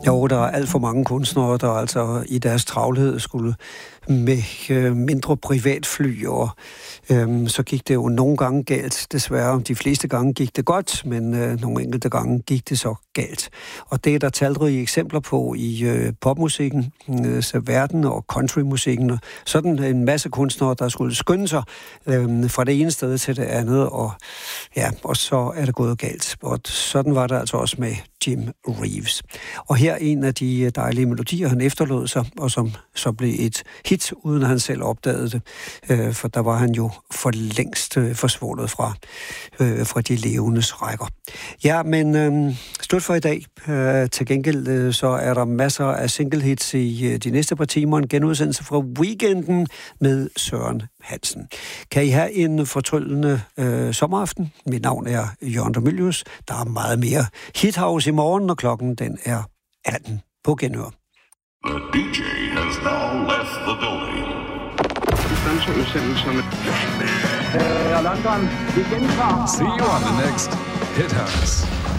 Jo, der er alt for mange kunstnere, der altså i deres travlhed skulle med mindre privatfly, og så gik det jo nogle gange galt, desværre. De fleste gange gik det godt, men nogle enkelte gange gik det så galt. Og det er der talrige eksempler på i popmusikken, verden og countrymusikken. Og sådan en masse kunstnere, der skulle skynde sig fra det ene sted til det andet, og så er det gået galt. Og sådan var det altså også med Jim Reeves. Og her en af de dejlige melodier, han efterlod sig, og som så blev et hit, uden at han selv opdagede det. For der var han jo for længst forsvundet fra de levendes rækker. Ja, men slut for i dag. Til gengæld så er der masser af single hits i de næste par timer. En genudsendelse fra Weekenden med Søren Hansen. Kan I have en fortryllende sommeraften? Mit navn er Jørgen Domilius. Der er meget mere Hithouse i morgen, når klokken den er 18 på genhør. The DJ has now left the building. London, vi gentager. See you on the next Hithouse.